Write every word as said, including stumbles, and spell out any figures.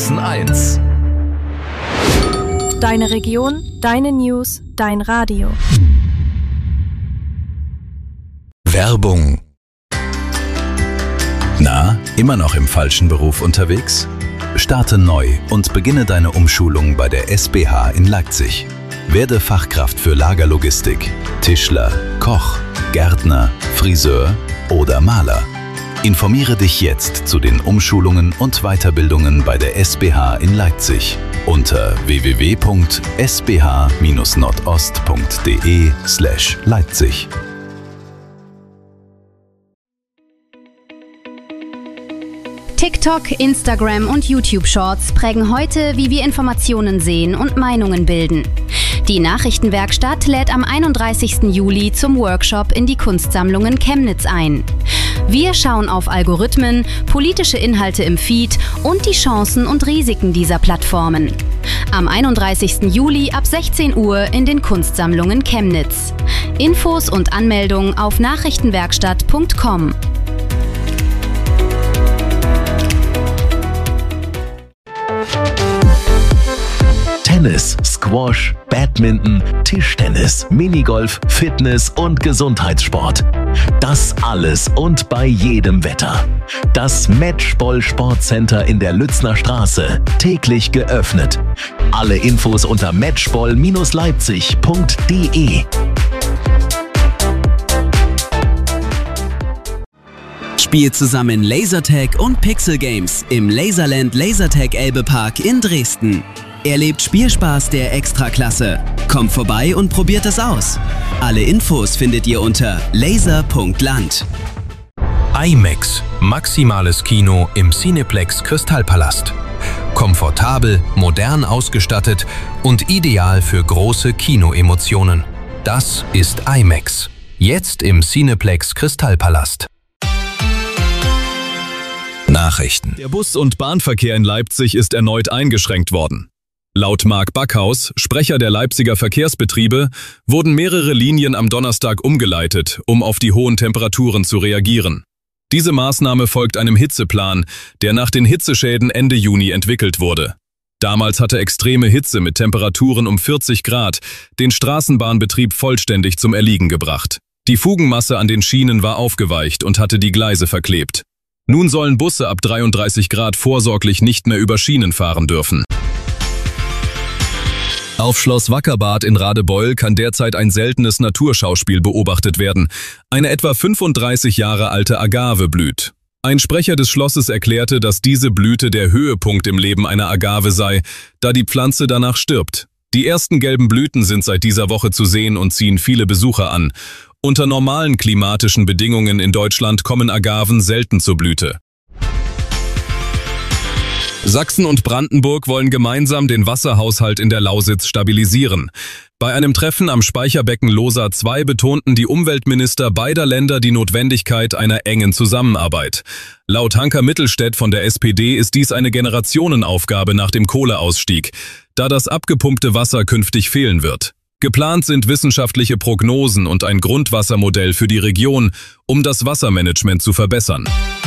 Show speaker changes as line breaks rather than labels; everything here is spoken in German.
Sachsen eins.
Deine Region, deine News, dein Radio.
Werbung. Na, immer noch im falschen Beruf unterwegs? Starte neu und beginne deine Umschulung bei der S B H in Leipzig. Werde Fachkraft für Lagerlogistik, Tischler, Koch, Gärtner, Friseur oder Maler. Informiere dich jetzt zu den Umschulungen und Weiterbildungen bei der S B H in Leipzig unter w w w punkt s b h dash nordost punkt d e slash Leipzig.
TikTok, Instagram und YouTube-Shorts prägen heute, wie wir Informationen sehen und Meinungen bilden. Die Nachrichtenwerkstatt lädt am einunddreißigsten Juli zum Workshop in die Kunstsammlungen Chemnitz ein. Wir schauen auf Algorithmen, politische Inhalte im Feed und die Chancen und Risiken dieser Plattformen. Am einunddreißigsten Juli ab sechzehn Uhr in den Kunstsammlungen Chemnitz. Infos und Anmeldung auf nachrichtenwerkstatt punkt com.
Tennis, Squash, Badminton, Tischtennis, Minigolf, Fitness und Gesundheitssport. Das alles und bei jedem Wetter. Das Matchball Sportcenter in der Lützner Straße. Täglich geöffnet. Alle Infos unter matchball Bindestrich leipzig punkt d e.
Spielt zusammen Lasertag und Pixel Games im Laserland Lasertag Elbe-Park in Dresden. Erlebt Spielspaß der Extraklasse. Kommt vorbei und probiert es aus. Alle Infos findet ihr unter laser punkt land.
IMAX, maximales Kino im Cineplex Kristallpalast. Komfortabel, modern ausgestattet und ideal für große Kinoemotionen. Das ist IMAX. Jetzt im Cineplex Kristallpalast.
Nachrichten.
Der Bus- und Bahnverkehr in Leipzig ist erneut eingeschränkt worden. Laut Marc Backhaus, Sprecher der Leipziger Verkehrsbetriebe, wurden mehrere Linien am Donnerstag umgeleitet, um auf die hohen Temperaturen zu reagieren. Diese Maßnahme folgt einem Hitzeplan, der nach den Hitzeschäden Ende Juni entwickelt wurde. Damals hatte extreme Hitze mit Temperaturen um vierzig Grad den Straßenbahnbetrieb vollständig zum Erliegen gebracht. Die Fugenmasse an den Schienen war aufgeweicht und hatte die Gleise verklebt. Nun sollen Busse ab dreiunddreißig Grad vorsorglich nicht mehr über Schienen fahren dürfen. Auf Schloss Wackerbad in Radebeul kann derzeit ein seltenes Naturschauspiel beobachtet werden. Eine etwa fünfunddreißig Jahre alte Agave blüht. Ein Sprecher des Schlosses erklärte, dass diese Blüte der Höhepunkt im Leben einer Agave sei, da die Pflanze danach stirbt. Die ersten gelben Blüten sind seit dieser Woche zu sehen und ziehen viele Besucher an. Unter normalen klimatischen Bedingungen in Deutschland kommen Agaven selten zur Blüte. Sachsen und Brandenburg wollen gemeinsam den Wasserhaushalt in der Lausitz stabilisieren. Bei einem Treffen am Speicherbecken Losa zwei betonten die Umweltminister beider Länder die Notwendigkeit einer engen Zusammenarbeit. Laut Hanker Mittelstädt von der S P D ist dies eine Generationenaufgabe nach dem Kohleausstieg, da das abgepumpte Wasser künftig fehlen wird. Geplant sind wissenschaftliche Prognosen und ein Grundwassermodell für die Region, um das Wassermanagement zu verbessern.